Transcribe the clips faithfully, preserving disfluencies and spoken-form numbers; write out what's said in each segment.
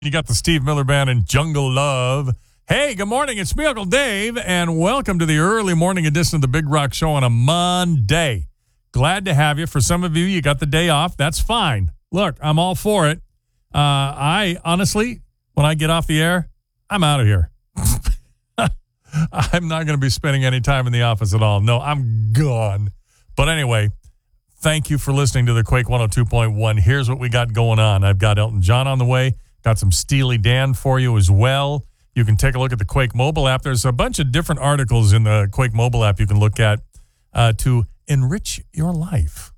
You got the Steve Miller Band and Jungle Love. Hey, good morning. It's me, Uncle Dave, and welcome to the early morning edition of the Big Rock Show on a Monday. Glad to have you. For some of you, you got the day off. That's fine. Look, I'm all for it. Uh, I, honestly, when I get off the air, I'm out of here. I'm not going to be spending any time in the office at all. No, I'm gone. But anyway, thank you for listening to the Quake one oh two point one. Here's what we got going on. I've got Elton John on the way. Got some Steely Dan for you as well. You can take a look at the Quake mobile app. There's a bunch of different articles in the Quake mobile app you can look at uh, to enrich your life.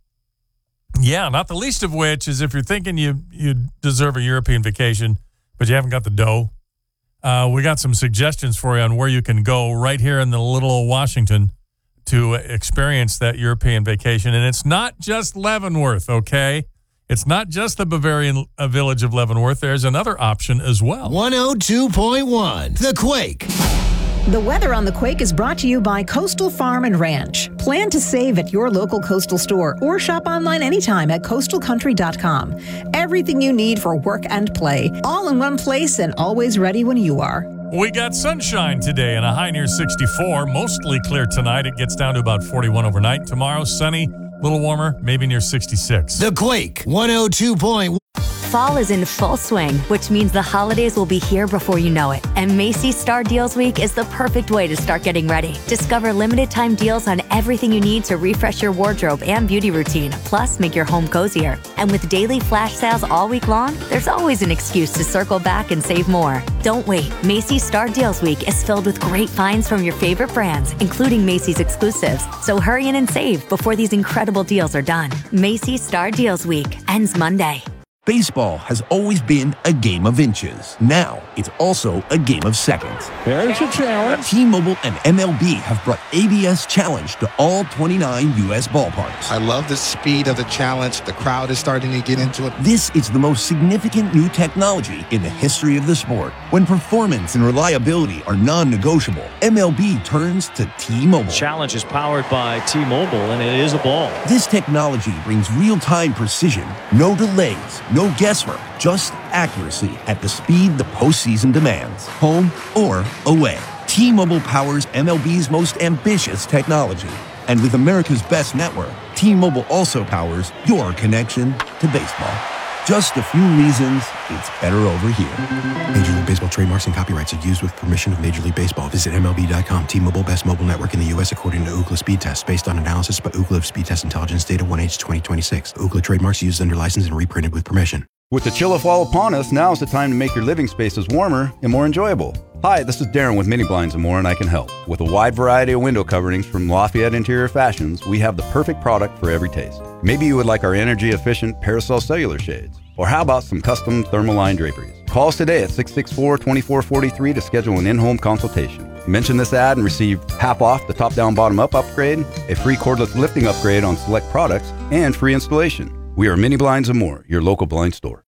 Yeah, not the least of which is if you're thinking you you deserve a European vacation, but you haven't got the dough, uh, we got some suggestions for you on where you can go right here in the little old Washington to experience that European vacation. And it's not just Leavenworth, okay? It's not just the Bavarian uh, village of Leavenworth. There's another option as well. one oh two point one, The Quake. The weather on The Quake is brought to you by Coastal Farm and Ranch. Plan to save at your local Coastal store or shop online anytime at coastal country dot com. Everything you need for work and play, all in one place and always ready when you are. We got sunshine today and a high near sixty-four. Mostly clear tonight. It gets down to about forty-one overnight. Tomorrow, sunny. A little warmer, maybe near sixty-six. The Quake, one oh two point one. Fall is in full swing, which means the holidays will be here before you know it. And Macy's Star Deals Week is the perfect way to start getting ready. Discover limited time deals on everything you need to refresh your wardrobe and beauty routine, plus make your home cozier. And with daily flash sales all week long, there's always an excuse to circle back and save more. Don't wait. Macy's Star Deals Week is filled with great finds from your favorite brands, including Macy's exclusives. So hurry in and save before these incredible deals are done. Macy's Star Deals Week ends Monday. Baseball has always been a game of inches. Now, it's also a game of seconds. There's a challenge. T-Mobile and M L B have brought A B S Challenge to all twenty-nine U S ballparks. I love the speed of the challenge. The crowd is starting to get into it. This is the most significant new technology in the history of the sport. When performance and reliability are non-negotiable, M L B turns to T-Mobile. Challenge is powered by T-Mobile, and it is a ball. This technology brings real-time precision, no delays, no guesswork, just accuracy at the speed the postseason demands, home or away. T-Mobile powers M L B's most ambitious technology. And with America's best network, T-Mobile also powers your connection to baseball. Just a few reasons it's better over here. Major League Baseball trademarks and copyrights are used with permission of Major League Baseball. Visit M L B dot com. T-Mobile, best mobile network in the U S according to Ookla Speed Test, based on analysis by Ookla Speed Test Intelligence data one H twenty twenty-six. Ookla trademarks used under license and reprinted with permission. With the chill of fall upon us, now is the time to make your living spaces warmer and more enjoyable. Hi, this is Darren with Mini Blinds and More, and I can help. With a wide variety of window coverings from Lafayette Interior Fashions, we have the perfect product for every taste. Maybe you would like our energy-efficient Parasol cellular shades. Or how about some custom Thermaline draperies? Call us today at six six four, two four four three to schedule an in-home consultation. Mention this ad and receive half off the top-down, bottom-up upgrade, a free cordless lifting upgrade on select products, and free installation. We are Mini Blinds and More, your local blind store.